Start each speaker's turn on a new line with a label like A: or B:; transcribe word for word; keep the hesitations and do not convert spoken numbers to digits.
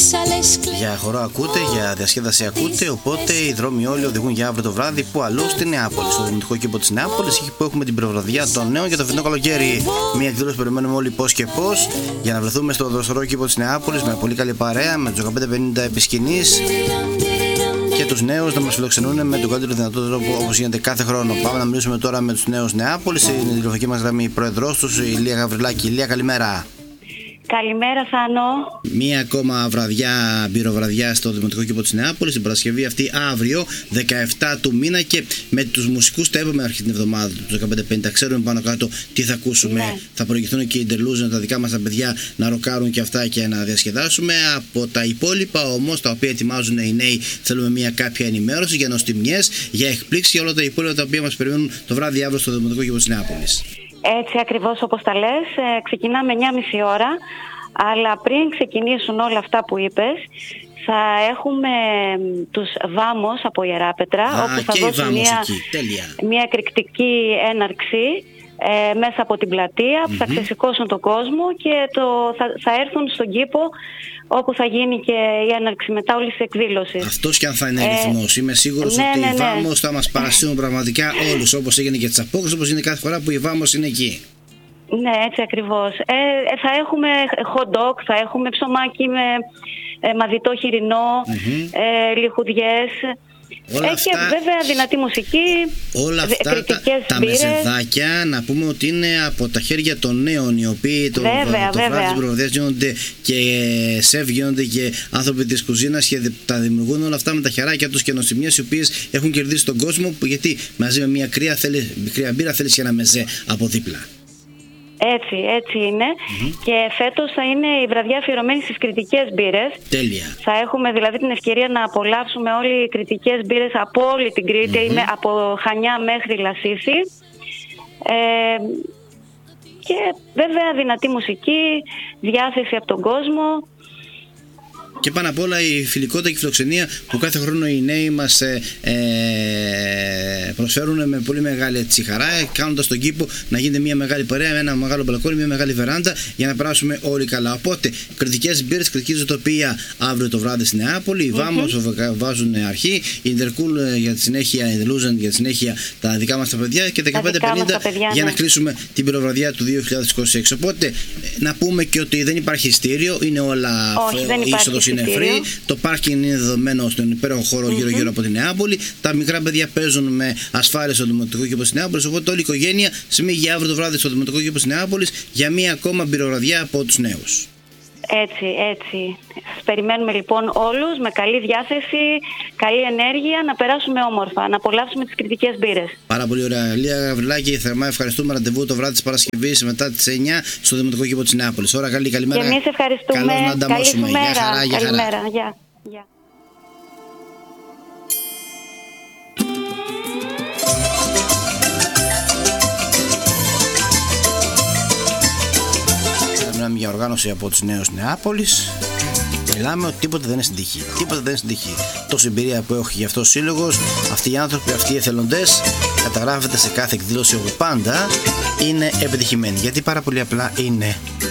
A: Για χορό ακούτε, για διασκέδαση ακούτε. Οπότε οι δρόμοι όλοι οδηγούν για αύριο το βράδυ. Που αλλού στη Νεάπολη, στο δημοτικό κήπο της Νεάπολης, εκεί που έχουμε την προβραδιά των νέων για το φετινό καλοκαίρι. Μια εκδήλωση που περιμένουμε όλοι πώς και πώς, για να βρεθούμε στο δροσερό κήπο της Νεάπολης με πολύ καλή παρέα, με τους δεκαπέντε πενήντα επισκηνείς και τους νέους να μας φιλοξενούν με τον καλύτερο δυνατό τρόπο όπως γίνεται κάθε χρόνο. Πάμε να μιλήσουμε τώρα με τους νέους Νεάπολης. Είναι η τηλεφωνική μας γραμμή η πρόεδρός τους, η Ηλία Γαβριλάκη. Ηλία, καλημέρα.
B: Καλημέρα, Θάνο.
A: Μία ακόμα βραδιά, μπυροβραδιά στο Δημοτικό Κήπο της Νεάπολης, την Παρασκευή αυτή αύριο, δεκαεπτά του μήνα, και με τους μουσικούς τα είπαμε αρχή την εβδομάδα του δεκαπέντε πενήντα. Ξέρουμε πάνω κάτω τι θα ακούσουμε. Ναι. Θα προηγηθούν και οι Interlusion, τα δικά μας τα παιδιά να ροκάρουν και αυτά και να διασκεδάσουμε. Από τα υπόλοιπα όμως, τα οποία ετοιμάζουν οι νέοι, θέλουμε μια κάποια ενημέρωση για νοστιμιές, για εκπλήξεις και όλα τα υπόλοιπα τα οποία μας περιμένουν το βράδυ αύριο στο Δημοτικό Κήπο της Νεάπολης.
B: Έτσι ακριβώς όπως τα λες, ε, ξεκινάμε εννιά και μισή ώρα, αλλά πριν ξεκινήσουν όλα αυτά που είπες, θα έχουμε τους Βάμος από Ιεράπετρα,
A: Α,
B: όπου θα δώσουν μια, μια εκρηκτική έναρξη ε, μέσα από την πλατεία, που mm-hmm. θα ξεσηκώσουν τον κόσμο και το, θα, θα έρθουν στον κήπο, όπου θα γίνει και η έναρξη μετά όλης της εκδήλωσης.
A: Αυτός και αν θα είναι ρυθμός. Ε, Είμαι σίγουρος ναι, ότι ναι, ναι. οι Βάμος θα μας παρασύρουν πραγματικά όλους, όπως έγινε και τις απόκρισεις, όπως είναι κάθε φορά που η Βάμος είναι εκεί.
B: Ναι, έτσι ακριβώς. Ε, θα έχουμε hot dog, θα έχουμε ψωμάκι με ε, μαδιτό χοιρινό, mm-hmm. ε, λιχουδιές. Όλα Έχει αυτά, βέβαια δυνατή μουσική,
A: όλα αυτά τα, τα μεζεδάκια, να πούμε ότι είναι από τα χέρια των νέων, οι οποίοι το, βέβαια, το βράδυ της προβραδιάς γίνονται και σεφ, γίνονται και άνθρωποι της κουζίνας και τα δημιουργούν όλα αυτά με τα χεράκια τους και νοστιμιές, οι οποίες έχουν κερδίσει τον κόσμο, γιατί μαζί με μια κρύα, θέλει, κρύα μπύρα θέλεις και ένα μεζέ από δίπλα.
B: Έτσι, έτσι είναι. Mm-hmm. Και φέτος θα είναι η βραδιά αφιερωμένη στις κριτικές μπύρες.
A: Τέλεια.
B: Θα έχουμε δηλαδή την ευκαιρία να απολαύσουμε όλοι οι κριτικές μπύρες από όλη την Κρήτη, mm-hmm. από Χανιά μέχρι Λασίθι. Ε, και βέβαια δυνατή μουσική, διάθεση από τον κόσμο.
A: Και πάνω απ' όλα η φιλικότητα και η φιλοξενία που κάθε χρόνο οι νέοι μας ε, ε, προσφέρουν με πολύ μεγάλη έτσι, χαρά, κάνοντας τον κήπο να γίνεται μια μεγάλη παρέα, με ένα μεγάλο μπαλκόνι, μια μεγάλη βεράντα, για να περάσουμε όλοι καλά. Οπότε, κριτικές μπύρες, κριτική ζωτοπία αύριο το βράδυ στη Νεάπολη. Οι Βάμος mm-hmm. βάζουν αρχή, η Intercool για τη συνέχεια, η Interlusion για τη συνέχεια τα δικά μας τα παιδιά και δεκαπέντε πενήντα για ναι. να κλείσουμε την πυροβραδιά του δύο χιλιάδες είκοσι έξι. Οπότε, να πούμε και ότι δεν υπάρχει ειστήριο, είναι όλα είσοδος. Είναι free, το πάρκινγκ είναι δεδομένο στον υπέροχο χώρο mm-hmm. γύρω-γύρω από την Νεάπολη. Τα μικρά παιδιά παίζουν με ασφάλεια στο Δημοτικό Κήπο της Νεάπολης. Οπότε όλη η οικογένεια σμίγει αύριο το βράδυ στο Δημοτικό Κήπο της Νεάπολης για μία ακόμα μπυροβραδιά από τους νέους.
B: Έτσι, έτσι. Σας περιμένουμε λοιπόν όλους με καλή διάθεση, καλή ενέργεια, να περάσουμε όμορφα, να απολαύσουμε τις κριτικές μπύρες.
A: Πάρα πολύ ωραία. Ηλία Γαβριλάκη, θερμά ευχαριστούμε. Ραντεβού το βράδυ της Παρασκευής μετά τις εννιά στο Δημοτικό Κήπο της Νεάπολης. Ώρα καλή, καλημέρα.
B: Και εμείς ευχαριστούμε.
A: Καλώς να ανταμώσουμε.
B: Καλή
A: Γεια χαρά, γεια
B: καλημέρα.
A: χαρά.
B: Γεια. Γεια.
A: Μιλάμε για οργάνωση από τους νέους Νεάπολης. Μιλάμε ότι τίποτα δεν είναι στην τύχη. Τίποτα δεν είναι στην τύχη. Τόση εμπειρία που έχει γι' αυτό ο σύλλογος, αυτοί οι άνθρωποι, αυτοί οι εθελοντές, καταγράφεται σε κάθε εκδήλωση όπου πάντα είναι επιτυχημένοι. Γιατί πάρα πολύ απλά είναι